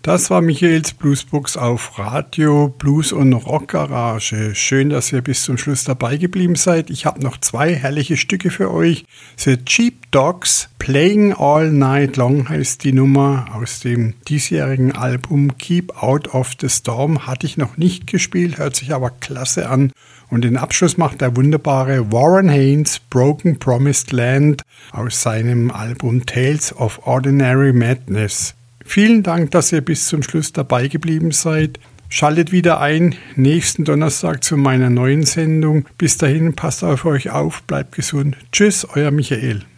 Das war Michaels Bluesbox auf Radio Blues und Rock Garage. Schön, dass ihr bis zum Schluss dabei geblieben seid. Ich habe noch 2 herrliche Stücke für euch. The Cheap Dogs, Playing All Night Long heißt die Nummer aus dem diesjährigen Album Keep Out of the Storm. Hatte ich noch nicht gespielt, hört sich aber klasse an. Und den Abschluss macht der wunderbare Warren Haynes, Broken Promised Land aus seinem Album Tales of Ordinary Madness. Vielen Dank, dass ihr bis zum Schluss dabei geblieben seid. Schaltet wieder ein, nächsten Donnerstag zu meiner neuen Sendung. Bis dahin, passt auf euch auf, bleibt gesund. Tschüss, euer Michael.